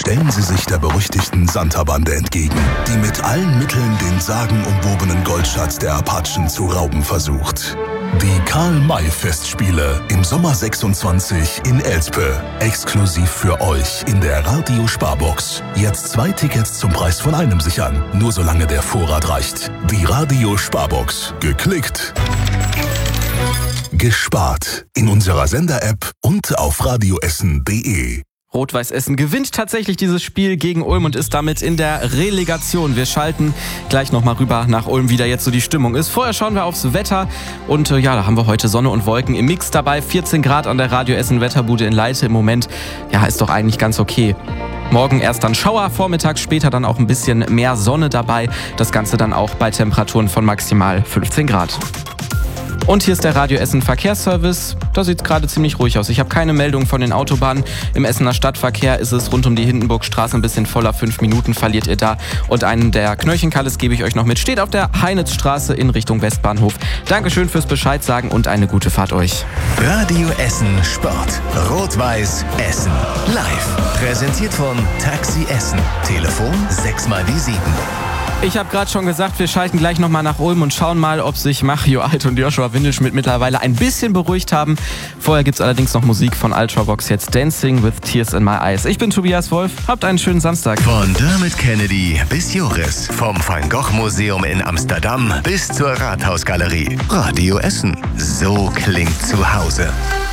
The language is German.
stellen sie sich der berüchtigten Santa-Bande entgegen, die mit allen Mitteln den sagenumwobenen Goldschatz der Apachen zu rauben versucht. Die Karl-May-Festspiele im Sommer 26 in Elspe. Exklusiv für euch in der Radio Sparbox. Jetzt 2 Tickets zum Preis von einem sichern. Nur solange der Vorrat reicht. Die Radio Sparbox. Geklickt. Gespart. In unserer Sender-App und auf radioessen.de. Rot-Weiß Essen gewinnt tatsächlich dieses Spiel gegen Ulm und ist damit in der Relegation. Wir schalten gleich nochmal rüber nach Ulm, wie da jetzt so die Stimmung ist. Vorher schauen wir aufs Wetter und ja, da haben wir heute Sonne und Wolken im Mix dabei. 14 Grad an der Radio Essen Wetterbude in Leite im Moment. Ja, ist doch eigentlich ganz okay. Morgen erst dann Schauer, vormittags später dann auch ein bisschen mehr Sonne dabei. Das Ganze dann auch bei Temperaturen von maximal 15 Grad. Und hier ist der Radio Essen Verkehrsservice. Da sieht es gerade ziemlich ruhig aus. Ich habe keine Meldung von den Autobahnen. Im Essener Stadtverkehr ist es rund um die Hindenburgstraße ein bisschen voller. 5 Minuten verliert ihr da. Und einen der Knöllchenkalles gebe ich euch noch mit. Steht auf der Heinitzstraße in Richtung Westbahnhof. Dankeschön fürs Bescheid sagen und eine gute Fahrt euch. Radio Essen Sport. Rot-Weiß Essen. Live. Präsentiert von Taxi Essen. Telefon 6x7. Ich habe gerade schon gesagt, wir schalten gleich nochmal nach Ulm und schauen mal, ob sich Mario Alt und Joshua Windelschmidt mittlerweile ein bisschen beruhigt haben. Vorher gibt es allerdings noch Musik von Ultravox, jetzt Dancing with Tears in My Eyes. Ich bin Tobias Wolf, habt einen schönen Samstag. Von Dermot Kennedy bis Joris, vom Van Gogh Museum in Amsterdam bis zur Rathausgalerie. Radio Essen, so klingt zu Hause.